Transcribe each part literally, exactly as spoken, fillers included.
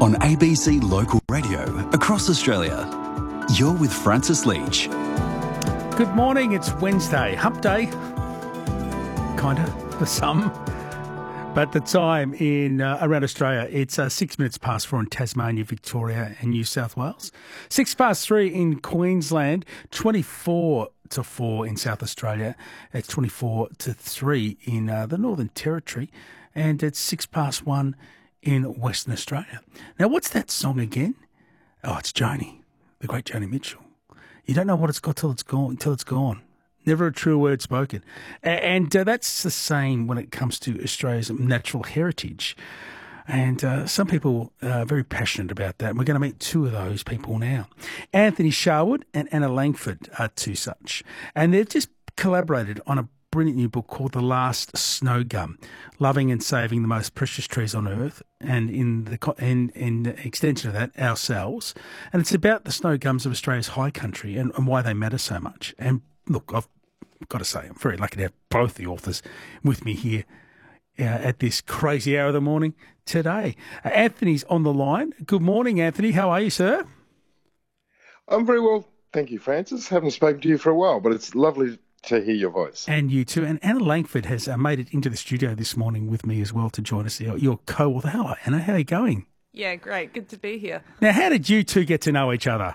on A B C Local Radio across Australia. You're with Francis Leach. Good morning, it's Wednesday, hump day, kinda, for some. But the time in uh, around Australia, it's uh, six minutes past four in Tasmania, Victoria and New South Wales. Six past three in Queensland, twenty-four to four in South Australia. It's twenty-four to three in uh, the Northern Territory. And it's six past one in Western Australia. Now, what's that song again? Oh, it's Joni, the great Joni Mitchell. You don't know what it's got till it's gone, till it's gone. Never a true word spoken. And uh, that's the same when it comes to Australia's natural heritage. And uh, some people are very passionate about that. And we're going to meet two of those people now. Anthony Sharwood and Anna Langford are two such. And they've just collaborated on a brilliant new book called The Last Snow Gum, Loving and Saving the Most Precious Trees on Earth, and in the in, in extension of that, ourselves. And it's about the snow gums of Australia's high country and, and why they matter so much. And look, I've got to say, I'm very lucky to have both the authors with me here uh, at this crazy hour of the morning today. Uh, Anthony's on the line. Good morning, Anthony. How are you, sir? I'm very well, thank you, Francis. Haven't spoken to you for a while, but it's lovely to hear your voice. And you too. And Anna Langford has uh, made it into the studio this morning with me as well to join us. Your co-author. Hello, Anna. How are you going? Yeah, great. Good to be here. Now, how did you two get to know each other?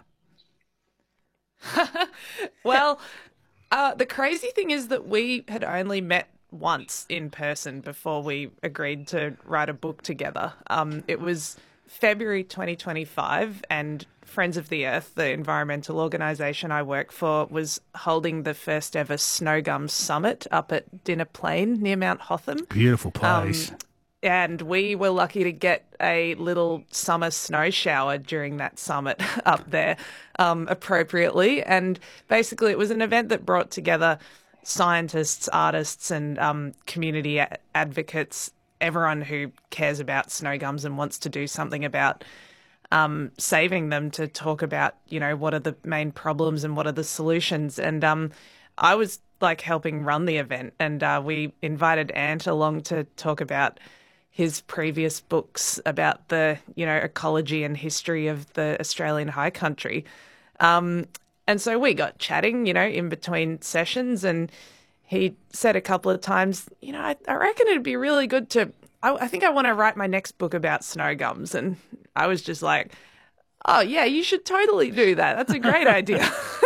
Well, uh, the crazy thing is that we had only met once in person before we agreed to write a book together. Um, it was February twenty twenty-five, and Friends of the Earth, the environmental organisation I work for, was holding the first ever Snow Gums Summit up at Dinner Plain near Mount Hotham. Beautiful place. Um, and we were lucky to get a little summer snow shower during that summit up there um, appropriately. And basically it was an event that brought together scientists, artists and um, community a- advocates, everyone who cares about snow gums and wants to do something about Um, saving them, to talk about, you know, what are the main problems and what are the solutions. And um, I was like helping run the event, and uh, we invited Ant along to talk about his previous books about the, you know, ecology and history of the Australian high country. Um, and so we got chatting, you know, in between sessions, and he said a couple of times, you know, I, I reckon it'd be really good to, I, I think I want to write my next book about snow gums. And I was just like, oh, yeah, you should totally do that. That's a great idea.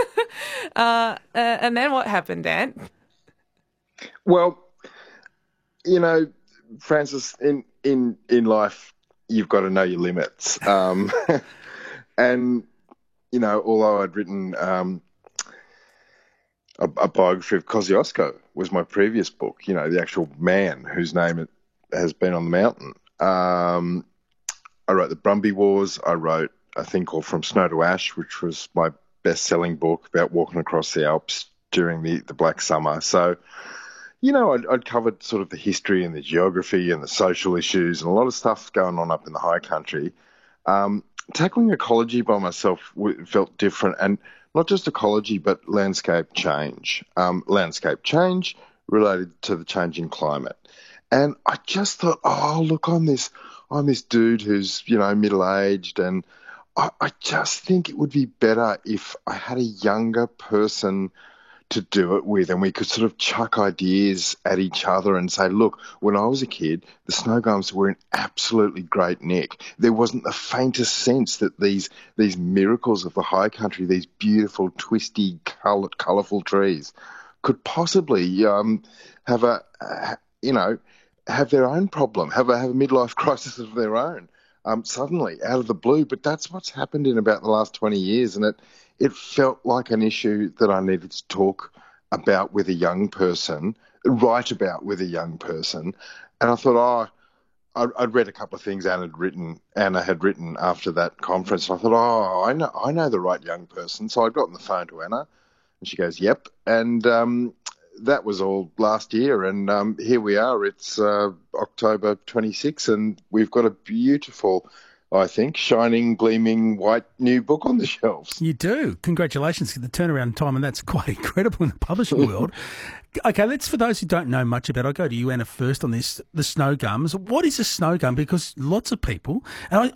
uh, uh, and then what happened, Dan? Well, you know, Francis, in, in, in life, you've got to know your limits. Um, and, you know, although I'd written um, a, a biography of Kosciuszko was my previous book, you know, the actual man whose name has been on the mountain. Um I wrote The Brumby Wars. I wrote a thing called From Snow to Ash, which was my best-selling book about walking across the Alps during the, the Black Summer. So, you know, I'd, I'd covered sort of the history and the geography and the social issues and a lot of stuff going on up in the high country. Um, tackling ecology by myself felt different, and not just ecology, but landscape change. Um, landscape change related to the changing climate. And I just thought, oh, look, on this... I'm this dude who's, you know, middle-aged, and I, I just think it would be better if I had a younger person to do it with, and we could sort of chuck ideas at each other and say, look, when I was a kid, the snow gums were in absolutely great nick. There wasn't the faintest sense that these these miracles of the high country, these beautiful, twisty, colour, colourful trees, could possibly um, have a, uh, you know, have their own problem, have a, have a midlife crisis of their own, um, suddenly, out of the blue. But that's what's happened in about the last twenty years, and it, it felt like an issue that I needed to talk about with a young person, write about with a young person. And I thought, oh, I'd, I'd read a couple of things Anna had written, Anna had written after that conference, and I thought, oh, I know, I know the right young person. So I got on the phone to Anna, and she goes, yep. And um, that was all last year, and um, here we are. It's uh, October twenty-sixth, and we've got a beautiful, I think, shining, gleaming white new book on the shelves. You do. Congratulations for the turnaround time, and that's quite incredible in the publishing world. Okay, let's, for those who don't know much about it, I'll go to you, Anna, first on this, the snow gums. What is a snow gum? Because lots of people, and